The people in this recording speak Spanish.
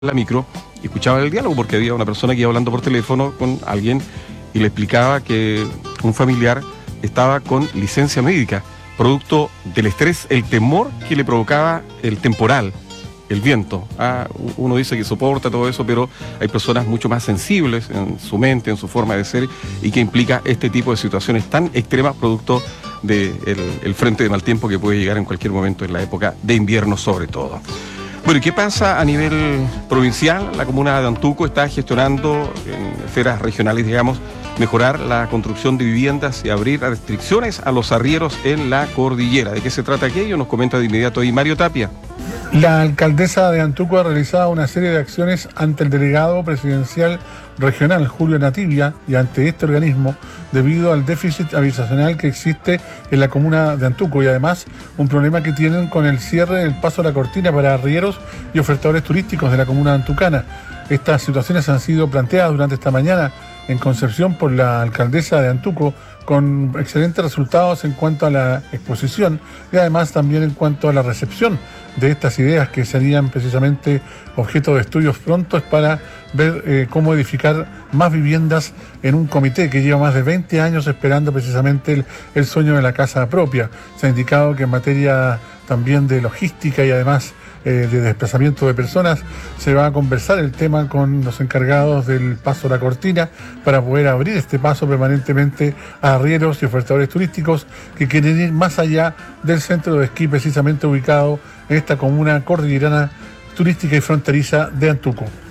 la micro y escuchaba el diálogo porque había una persona que iba hablando por teléfono con alguien y le explicaba que un familiar estaba con licencia médica, producto del estrés, el temor que le provocaba el temporal, el viento. Uno dice que soporta todo eso, pero hay personas mucho más sensibles en su mente, en su forma de ser, y que implica este tipo de situaciones tan extremas, producto del el frente de mal tiempo que puede llegar en cualquier momento en la época de invierno sobre todo. Bueno, ¿y qué pasa a nivel provincial? La comuna de Antuco está gestionando en esferas regionales, digamos, mejorar la construcción de viviendas y abrir restricciones a los arrieros en la cordillera. ¿De qué se trata aquello? Nos comenta de inmediato ahí Mario Tapia. La alcaldesa de Antuco ha realizado una serie de acciones ante el delegado presidencial regional, Julio Nativia, y ante este organismo, debido al déficit habitacional que existe en la comuna de Antuco y además un problema que tienen con el cierre del paso a la cortina para arrieros y ofertadores turísticos de la comuna antucana. Estas situaciones han sido planteadas durante esta mañana en Concepción por la alcaldesa de Antuco, con excelentes resultados en cuanto a la exposición y además también en cuanto a la recepción de estas ideas que serían precisamente objeto de estudios prontos para ver cómo edificar más viviendas en un comité que lleva más de 20 años esperando precisamente el sueño de la casa propia. Se ha indicado que en materia también de logística y además de desplazamiento de personas, se va a conversar el tema con los encargados del paso a la cortina para poder abrir este paso permanentemente a arrieros y ofertadores turísticos que quieren ir más allá del centro de esquí precisamente ubicado en esta comuna cordillerana turística y fronteriza de Antuco.